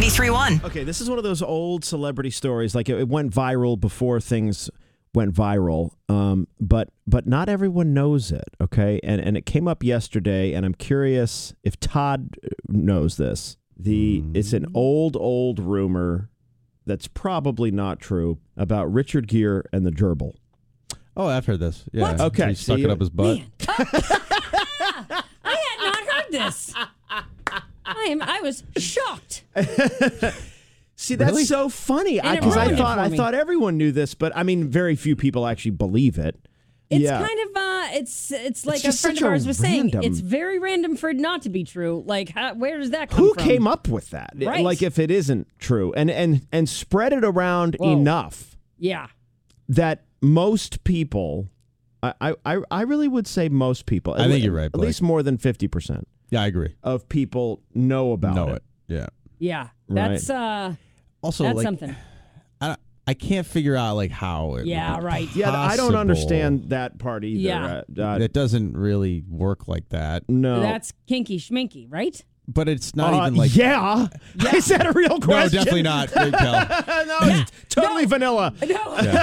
93.1. Okay, this is one of those old celebrity stories. Like it went viral before things went viral, but not everyone knows it. Okay, and it came up yesterday, and I'm curious if Todd knows this. It's an old rumor that's probably not true about Richard Gere and the gerbil. Oh, I've heard this. Yeah. What? Okay, He stuck it up his butt. I had not heard this. I was shocked. See, that's Really? so funny And it because I ruined it thought for me. everyone knew this, but I mean, very few people actually believe it. It's yeah. kind of it's like a just friend such of a ours was saying. random- It's very random for it not to be true. Like, where does that come Who from? came up with that? Right. Like, if it isn't true, and spread it around Whoa. enough Yeah. that most people, I really would say most people. I think you're right, At Blake. least more than 50% Yeah, I agree. of people know about Know it. Yeah. Yeah. Right. That's Also, that's like, something. I can't figure out like how it Yeah, would be right. Yeah, I don't possible. understand that part either. Yeah. It doesn't really work like that. No. That's kinky schminky, right? But it's not even like yeah. Is that a real No, question? definitely not. Good tell. No, it's totally vanilla. No.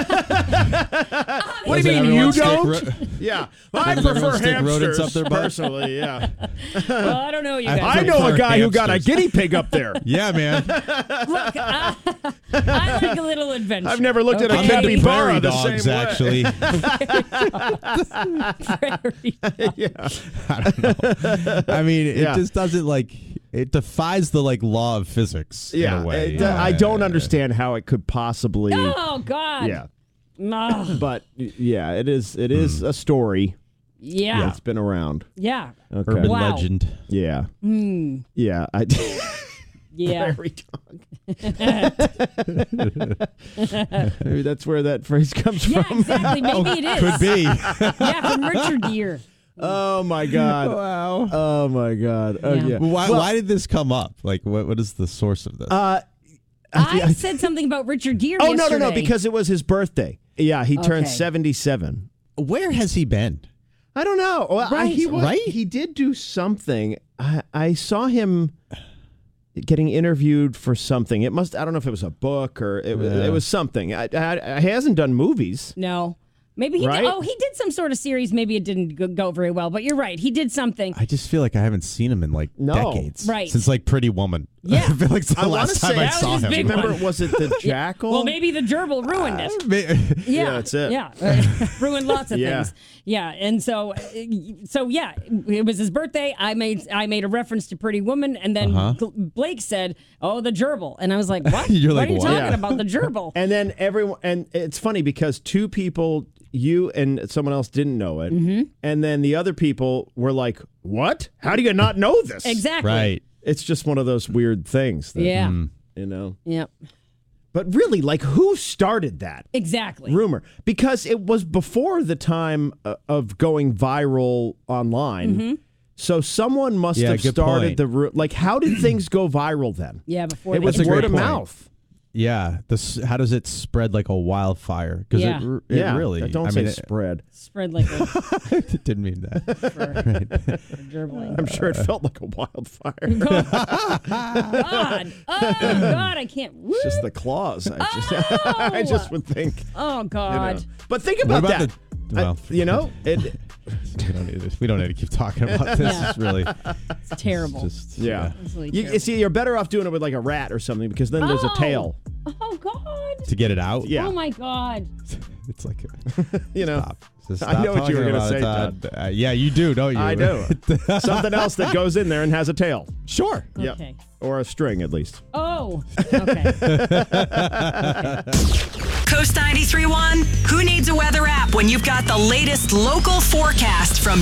What do you Doesn't mean you everyone stick don't? Yeah, I Doesn't everyone prefer stick rodents hamsters up their butt? personally. Yeah, Well, I don't know you I guys. I know a prefer guy who got a hamsters. guinea pig up there. Yeah, man. Look, I like a little adventure. I've never looked at a Okay. capybara Prairie the dogs, same way. actually. Prairie dog. Yeah. I don't know. I mean, it Yeah. just doesn't like. It defies the like law of physics in Yeah, a way. I don't understand how it could possibly. Oh God. Yeah, No. but yeah, it is a story Yeah. that's been around. Yeah. Okay. Urban Wow. legend. Yeah. Yeah. Yeah. Prairie dog. Maybe that's where that phrase comes Yeah, from. exactly. Maybe it is. Could be. Yeah, from Richard Gere. Oh my God. Wow. Oh my God. Oh Yeah. yeah. Why did this come up? Like, what is the source of this? I said something about Richard Gere Oh yesterday. no, because it was his birthday. Yeah, he turned Okay. 77. Where has he been? I don't know. Well, Right. he did do something. I saw him getting interviewed for something. I don't know if it was a book or it was something. He hasn't done movies. No. Maybe he Right? did. Oh, he did some sort of series. Maybe it didn't go very well, but you're right. He did something. I just feel like I haven't seen him in like No. decades. Right. Since like Pretty Woman. Yeah. I feel like it's the I wanna last time say I that saw was his him. big Remember, one. was it the jackal? Well, maybe the gerbil ruined it. Yeah, that's it. Yeah, ruined lots of Yeah. things. Yeah, and so yeah, it was his birthday. I made a reference to Pretty Woman, and then Blake said, "Oh, the gerbil," and I was like, "What? You're what like, are you what? talking Yeah. about? The gerbil?" And then everyone, and it's funny because two people, you and someone else, didn't know it, and then the other people were like, "What? How do you not know this?" Exactly. Right. It's just one of those weird things. That, Yeah. you know. Yep. But really, like, who started that Exactly. rumor? Because it was before the time of going viral online. So someone must Yeah, have good started point. like, how did things go viral then? Yeah. Before It they was That's a word great of point. mouth. Yeah. How does it spread like a wildfire? Because Yeah. it Yeah, really. don't I say mean, spread. spread like a it didn't mean that. for gerbling. I'm sure it felt like a wildfire. God. Oh God. I can't. It's just the claws. I just would think. Oh You know. God. But think about, What about that. well, You know, it. we don't need to keep talking about this. Yeah. It's really It's terrible. just Yeah. It's really You terrible. see, you're better off doing it with like a rat or something because then there's a tail. Oh God. to get it out. Yeah. Oh my God. It's like You know, stop. Just I know what you were talking gonna about say, it, yeah, you do, don't you? I do. Something else that goes in there and has a tail. Sure. Yep. Okay. Or a string at least. Oh. Okay. Coast 93.1. Who needs a weather app when you've got the latest local forecast from